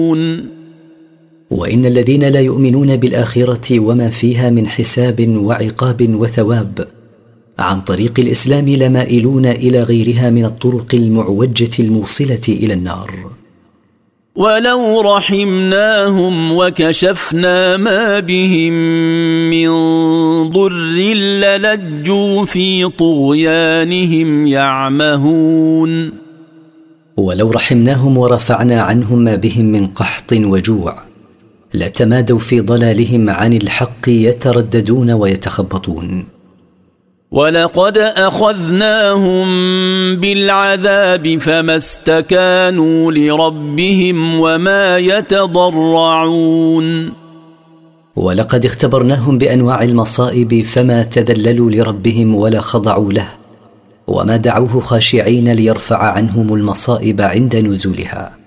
وإن الذين لا يؤمنون بالآخرة وما فيها من حساب وعقاب وثواب عن طريق الإسلام لمائلون إلى غيرها من الطرق المعوجة الموصلة إلى النار. ولو رحمناهم وكشفنا ما بهم من ضر للجوا في طغيانهم يعمهون. ولو رحمناهم ورفعنا عنهم ما بهم من قحط وجوع لتمادوا في ضلالهم عن الحق يترددون ويتخبطون. ولقد أخذناهم بالعذاب فما استكانوا لربهم وما يتضرعون. ولقد اختبرناهم بأنواع المصائب فما تذللوا لربهم ولا خضعوا له وما دعوه خاشعين ليرفع عنهم المصائب عند نزولها.